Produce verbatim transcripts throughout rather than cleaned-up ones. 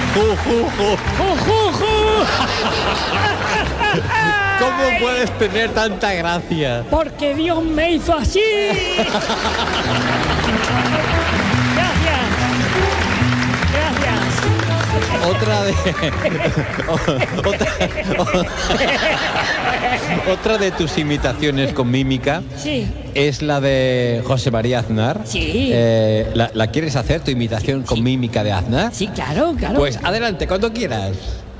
Ju, ju, ju. ¡Ju, ju, ju! ¿Cómo puedes tener tanta gracia? Porque Dios me hizo así. Gracias. Gracias. Otra de otra, otra de tus imitaciones con mímica Sí. es la de José María Aznar. Sí. Eh, ¿la, la quieres hacer, tu imitación con mímica de Aznar? Sí, claro, claro. Pues adelante, cuando quieras.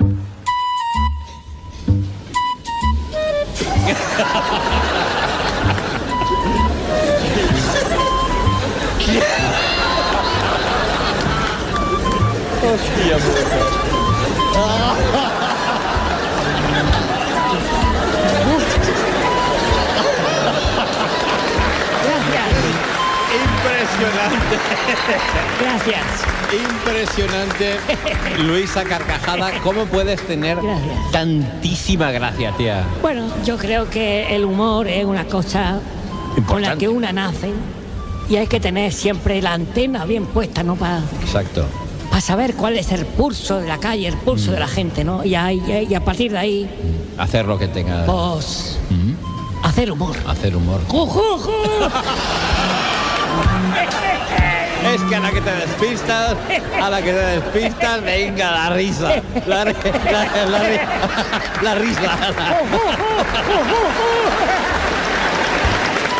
Hostia puta. Impresionante. Gracias. Impresionante. Luisa Carcajada, ¿cómo puedes tener Gracias. tantísima gracia, tía? Bueno, yo creo que el humor es una cosa con la Importante. que una nace y hay que tener siempre la antena bien puesta, ¿no? Para Exacto. saber cuál es el pulso de la calle, el pulso de la gente, ¿no? Y, ahí- y a partir de ahí, Hacer lo que tenga. pues, Mm, hacer humor. Hacer humor. ¡Ju, ju, ju! Es que a la que te despistas, a la que te despistas, venga, la risa. La, ri- la, la ri- la risa. ¡Ju, ju, ju! ¡Ju, ju, ju!